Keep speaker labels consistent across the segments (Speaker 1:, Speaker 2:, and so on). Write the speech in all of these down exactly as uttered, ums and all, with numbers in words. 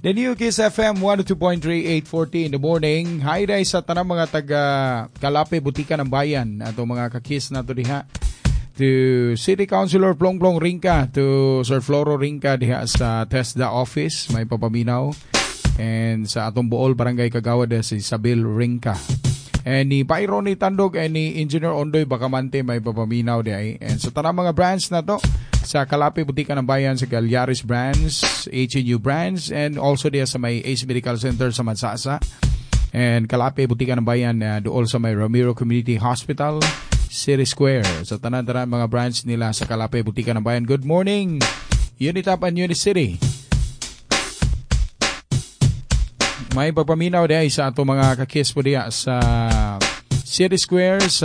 Speaker 1: The new Kiss F M one oh two point three, eight forty in the morning. Hi day sa tanang mga taga Kalape, Butika ng Bayan. Ato mga kakis na to diha. To City Councilor Plong Plong Ringka, to Sir Floro Ringka diha sa TESDA office, may papaminaw. And sa atong Bool Barangay Kagawad si Isabel Ringka. And ni Paironi Tandog and ni Engineer Ondoy Bacamante may papaminaw diha. And sa tanang mga branch na to, sa Kalape, Butika ng Bayan, sa Galyaris branch, H N U branch, and also diya sa may Ace Medical Center sa Mansasa. And Kalape, Butika ng Bayan, uh, doon sa may Ramiro Community Hospital, City Square. Sa tanan-tanan mga branch nila sa Kalape, Butika ng Bayan. Good morning, Unitap and Unicity. May pagpaminaw diya sa ato mga kakis po diya sa City Square, sa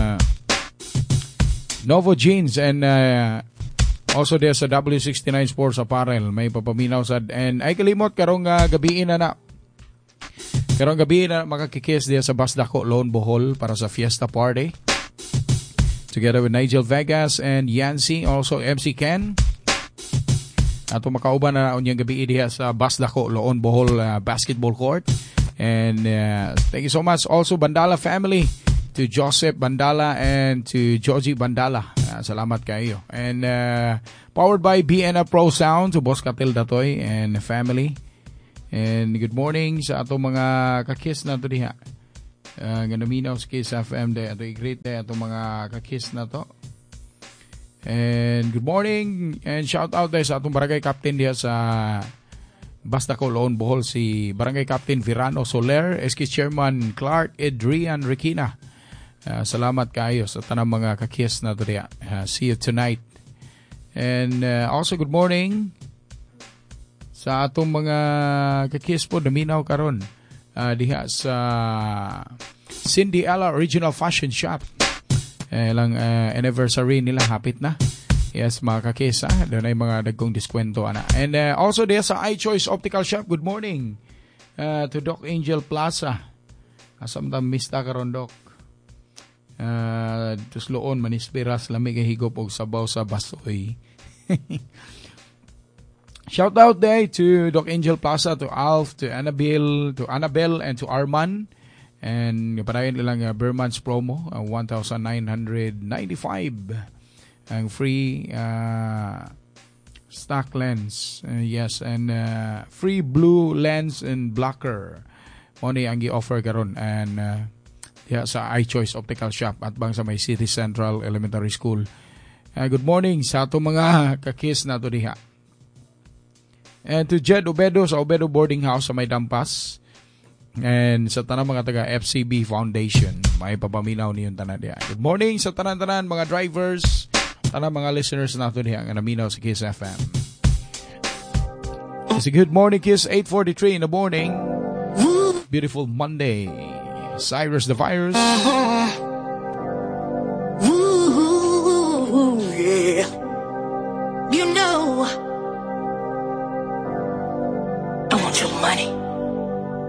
Speaker 1: Novo Jeans, and uh, also there sa W sixty-nine Sports Apparel. May papaminaw sa, and ay kalimot karong uh, gabiin na na. Karong gabiin na makakikis diya sa Basdako, Lone Bohol para sa Fiesta Party. Together with Nigel Vegas and Yancy, also M C Ken. Ato makauban na unyang gabi diha sa Basdako, Lone Bohol uh, Basketball Court. And uh, thank you so much also Bandala family, to Joseph Bandala and to Joji Bandala. Uh, salamat kayo. And uh, powered by B N A Pro Sound, to Boss Katil Datoy and family. And good morning sa ato mga kakis na to diha. Uh, ganaminaw sa Kiss F M de ato i-greet de ato mga kakis na to. And good morning and shout out de sa atong barangay captain diha sa Basdako, Lone Bohol, si Barangay Captain Virano Soler, S K Chairman Clark Adrian Requina. Uh, salamat kayo sa tanang mga kakis na to diha. Uh, see you tonight. And uh, also good morning sa atong mga kakis po daminaw karon uh, diha sa Cindy Ella Original Fashion Shop. Eh, lang uh, anniversary nila hapit na. Yes, mga kakis, ah, doon ay mga dagkong diskwento ana. And uh, also there sa iChoice Optical Shop. Good morning uh, to Doc Angel Plaza. Asam ta mista karon Doc. Uh, tusloon manispiras lamig higop og sabaw sa basoy. Shout out there to Doc Angel Plaza, to Alf, to Annabelle, to Annabelle and to Arman. And padayon nilang uh, Berman's promo, uh, one thousand nine hundred ninety-five ang free uh, stock lens. Uh, yes, and uh, free blue lens and blocker. Money ang gi-offer karon and uh, yeah, sa iChoice Optical Shop at bang sa may City Central Elementary School. Uh, good morning sa ato mga kakis na to diha. And to Jed Obedo sa Obedo Boarding House sa may Dampas. And sa tanang mga taga F C B Foundation, may papaminaw niyon tanan diha. Good morning sa tanan-tanan mga drivers, tanang mga listeners nato diha nga naminaw sa Kiss F M. It's a good morning, Kiss, eight forty-three in the morning. Beautiful Monday. Cyrus the Virus.